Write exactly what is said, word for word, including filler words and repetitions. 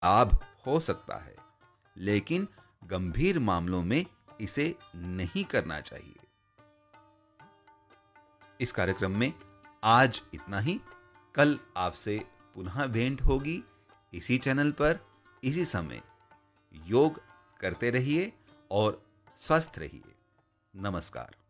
लाभ हो सकता है, लेकिन गंभीर मामलों में इसे नहीं करना चाहिए। इस कार्यक्रम में आज इतना ही। कल आपसे पुनः भेंट होगी इसी चैनल पर, इसी समय। योग करते रहिए और स्वस्थ रहिए। नमस्कार।